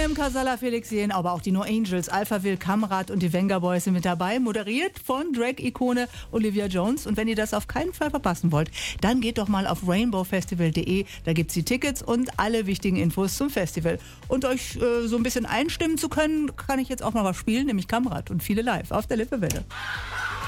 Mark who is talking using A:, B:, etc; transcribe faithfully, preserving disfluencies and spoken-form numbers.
A: M, Casala, Felix Jähn, aber auch die No Angels, Alphaville, Kamrat und die Venga Boys sind mit dabei, moderiert von Drag-Ikone Olivia Jones. Und wenn ihr das auf keinen Fall verpassen wollt, dann geht doch mal auf rainbow festival punkt de, da gibt es die Tickets und alle wichtigen Infos zum Festival. Und euch äh, so ein bisschen einstimmen zu können, kann ich jetzt auch mal was spielen, nämlich Kamrat und viele live auf der Lippewelle.